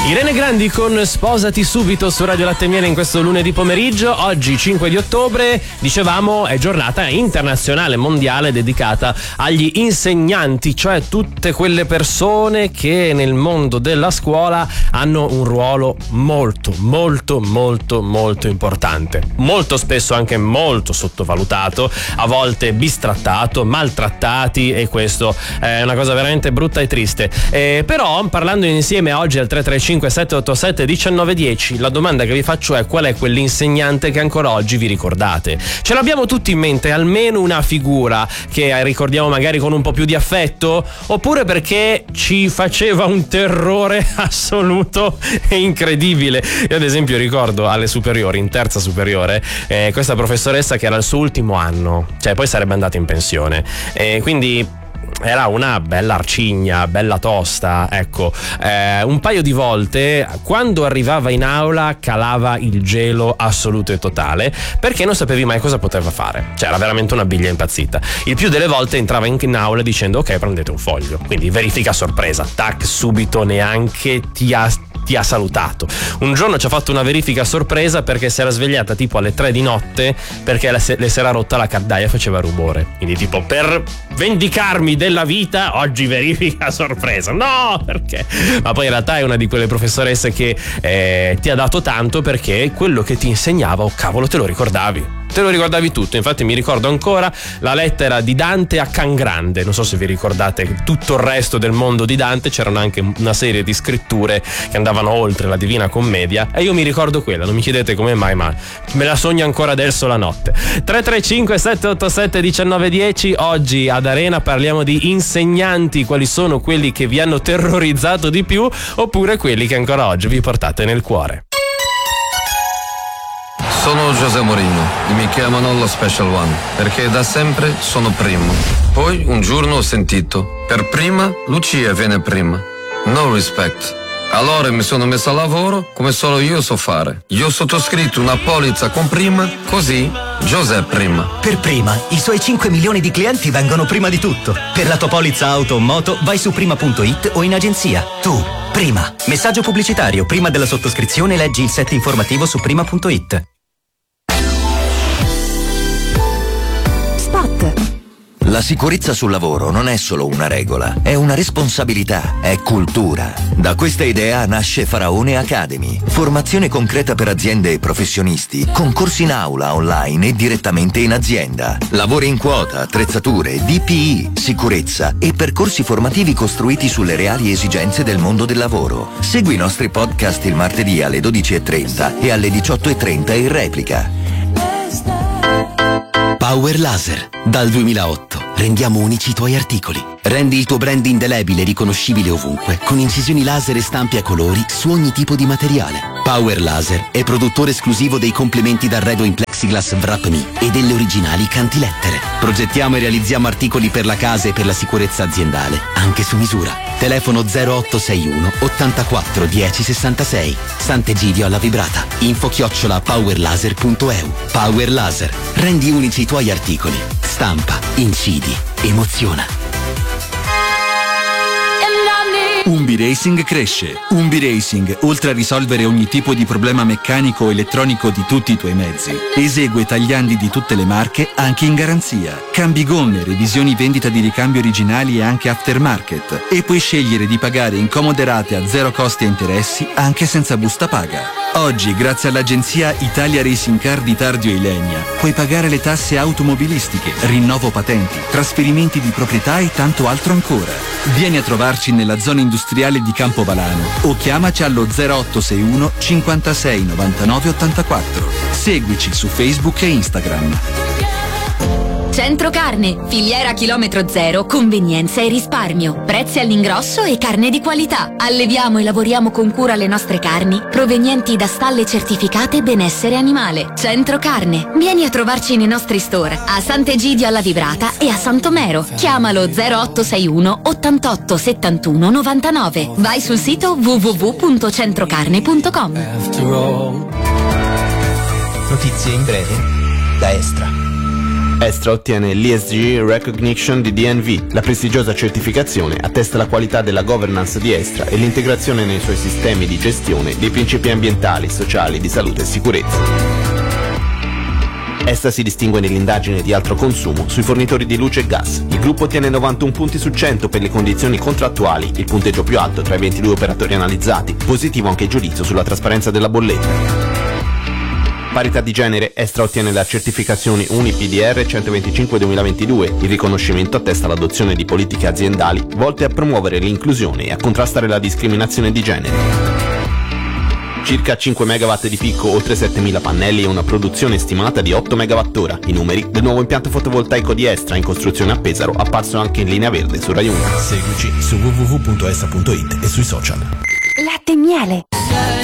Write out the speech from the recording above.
Irene Grandi con Sposati subito su Radio Latte e Miele in questo lunedì pomeriggio. Oggi 5 di ottobre, dicevamo, è giornata internazionale mondiale dedicata agli insegnanti, cioè tutte quelle persone che nel mondo della scuola hanno un ruolo molto importante, molto spesso anche molto sottovalutato, a volte bistrattato, maltrattati, e questo è una cosa veramente brutta e triste. Però parlando insieme oggi al 335 787 1910, la domanda che vi faccio è: qual è quell'insegnante che ancora oggi vi ricordate? Ce l'abbiamo tutti in mente almeno una figura che ricordiamo magari con un po' più di affetto, oppure perché ci faceva un terrore assoluto e incredibile. Io ad esempio ricordo alle superiori, in terza superiore, questa professoressa che era il suo ultimo anno, cioè poi sarebbe andata in pensione, quindi era una bella arcigna, bella tosta, ecco. Un paio di volte quando arrivava in aula calava il gelo assoluto e totale, perché non sapevi mai cosa poteva fare, cioè era veramente una biglia impazzita. Il più delle volte entrava in aula dicendo: ok, prendete un foglio, quindi verifica sorpresa, tac, subito, neanche ti ha salutato. Un giorno ci ha fatto una verifica sorpresa perché si era svegliata tipo alle 3 di notte perché le si era rotta la caldaia e faceva rumore, quindi tipo: per vendicarmi della vita oggi verifica sorpresa. No, perché? Ma poi in realtà è una di quelle professoresse che ti ha dato tanto, perché quello che ti insegnava, oh cavolo, te lo ricordavi tutto. Infatti mi ricordo ancora la lettera di Dante a Can Grande, non so se vi ricordate tutto il resto del mondo di Dante, c'erano anche una serie di scritture che andavano oltre la Divina Commedia, e io mi ricordo quella, non mi chiedete come mai, ma me la sogno ancora adesso la notte. 335 787 1910, oggi ad Arena parliamo di insegnanti, quali sono quelli che vi hanno terrorizzato di più, oppure quelli che ancora oggi vi portate nel cuore. Sono José Mourinho e mi chiamano lo Special One perché da sempre sono primo. Poi un giorno ho sentito: per prima Lucia viene prima. No respect. Allora mi sono messo a lavoro come solo io so fare. Io ho sottoscritto una polizza con prima, così José prima. Per prima, i suoi 5 milioni di clienti vengono prima di tutto. Per la tua polizza auto o moto vai su prima.it o in agenzia. Tu, prima. Messaggio pubblicitario: prima della sottoscrizione leggi il set informativo su prima.it. La sicurezza sul lavoro non è solo una regola, è una responsabilità, è cultura. Da questa idea nasce Faraone Academy, formazione concreta per aziende e professionisti, concorsi in aula, online e direttamente in azienda. Lavori in quota, attrezzature, DPI, sicurezza e percorsi formativi costruiti sulle reali esigenze del mondo del lavoro. Segui i nostri podcast il martedì alle 12:30 e alle 18:30 in replica. Power Laser. Dal 2008 rendiamo unici i tuoi articoli. Rendi il tuo brand indelebile e riconoscibile ovunque con incisioni laser e stampi a colori su ogni tipo di materiale. Power Laser è produttore esclusivo dei complementi d'arredo in plexiglass Wrap-Me e delle originali cantilettere. Progettiamo e realizziamo articoli per la casa e per la sicurezza aziendale, anche su misura. Telefono 0861 84 10 66. Sant'Egidio alla Vibrata. info@powerlaser.eu. Power Laser. Rendi unici i tuoi articoli. Stampa, incidi, emoziona. Umbi Racing cresce. Umbi Racing, oltre a risolvere ogni tipo di problema meccanico o elettronico di tutti i tuoi mezzi, esegue tagliandi di tutte le marche anche in garanzia. Cambi gomme, revisioni, vendita di ricambi originali e anche aftermarket. E puoi scegliere di pagare in comode rate a zero costi e interessi anche senza busta paga. Oggi, grazie all'agenzia Italia Racing Car di Tardio Ilenia, puoi pagare le tasse automobilistiche, rinnovo patenti, trasferimenti di proprietà e tanto altro ancora. Vieni a trovarci nella zona industriale di Campovalano o chiamaci allo 0861 56 99 84. Seguici su Facebook e Instagram. Centro Carne, filiera chilometro zero, convenienza e risparmio, prezzi all'ingrosso e carne di qualità. Alleviamo e lavoriamo con cura le nostre carni provenienti da stalle certificate benessere animale. Centro Carne, vieni a trovarci nei nostri store a Sant'Egidio alla Vibrata e a Santomero. Chiamalo 0861 88 71 99. Vai sul sito www.centrocarne.com. Notizie in breve da Estra. Estra ottiene l'ESG Recognition di DNV. La prestigiosa certificazione attesta la qualità della governance di Estra e l'integrazione nei suoi sistemi di gestione dei principi ambientali, sociali, di salute e sicurezza. Estra si distingue nell'indagine di altro consumo sui fornitori di luce e gas. Il gruppo ottiene 91 punti su 100 per le condizioni contrattuali, il punteggio più alto tra i 22 operatori analizzati. Positivo anche il giudizio sulla trasparenza della bolletta. Parità di genere, Estra ottiene la certificazione UNI-PDR 125-2022. Il riconoscimento attesta l'adozione di politiche aziendali volte a promuovere l'inclusione e a contrastare la discriminazione di genere. Circa 5 MW di picco, oltre 7.000 pannelli e una produzione stimata di 8 MWh. I numeri del nuovo impianto fotovoltaico di Estra in costruzione a Pesaro, apparso anche in linea verde su Rai 1. Seguici su www.estra.it e sui social. Latte e miele.